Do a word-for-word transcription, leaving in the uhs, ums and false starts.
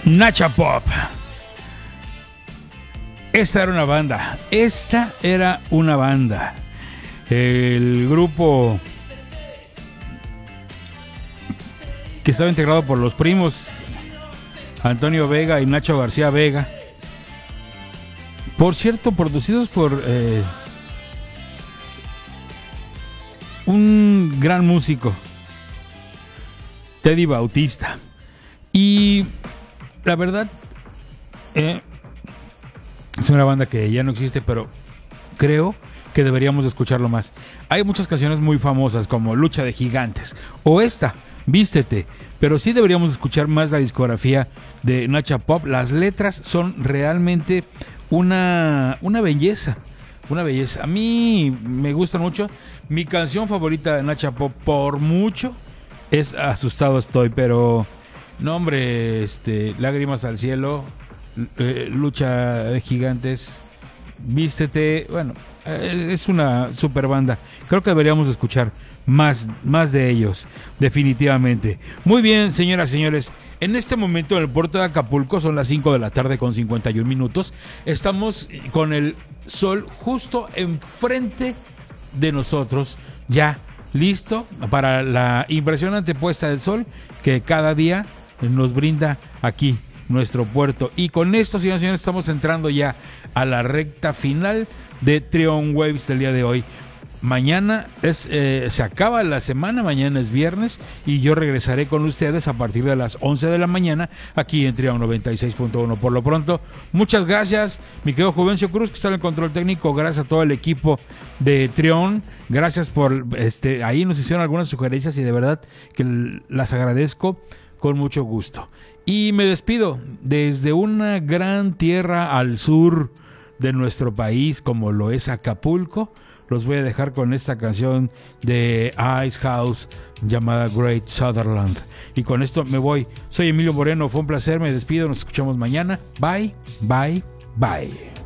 Nacha Pop. Esta era una banda. Esta era una banda. El grupo que estaba integrado por los primos Antonio Vega y Nacho García Vega. Por cierto, producidos por eh, un gran músico, Teddy Bautista. Y la verdad, eh, es una banda que ya no existe, pero creo que deberíamos escucharlo más. Hay muchas canciones muy famosas como Lucha de Gigantes o esta, Vístete, pero sí deberíamos escuchar más la discografía de Nacha Pop. Las letras son realmente una, una belleza, una belleza. A mí me gusta mucho. Mi canción favorita de Nacha Pop por mucho es Asustado Estoy, pero no, hombre, este, Lágrimas al Cielo, eh, Lucha de Gigantes, Vístete, bueno, eh, es una super banda. Creo que deberíamos escuchar más, más de ellos, definitivamente. Muy bien, señoras y señores, en este momento en el puerto de Acapulco son las cinco de la tarde con cincuenta y un minutos. Estamos con el sol justo enfrente de nosotros, ya listo para la impresionante puesta del sol que cada día nos brinda aquí nuestro puerto. Y con esto, señoras y señores, estamos entrando ya a la recta final de Trion Waves del día de hoy. Mañana es eh, se acaba la semana, mañana es viernes y yo regresaré con ustedes a partir de las once de la mañana aquí en Trion noventa y seis punto uno. Por lo pronto, muchas gracias, mi querido Juvencio Cruz, que está en el control técnico. Gracias a todo el equipo de Trion. Gracias por, este, ahí nos hicieron algunas sugerencias y de verdad que las agradezco con mucho gusto. Y me despido desde una gran tierra al sur de nuestro país, como lo es Acapulco. Los voy a dejar con esta canción de Ice House llamada Great Sutherland. Y con esto me voy. Soy Emilio Moreno, fue un placer, me despido, nos escuchamos mañana. Bye, bye, bye.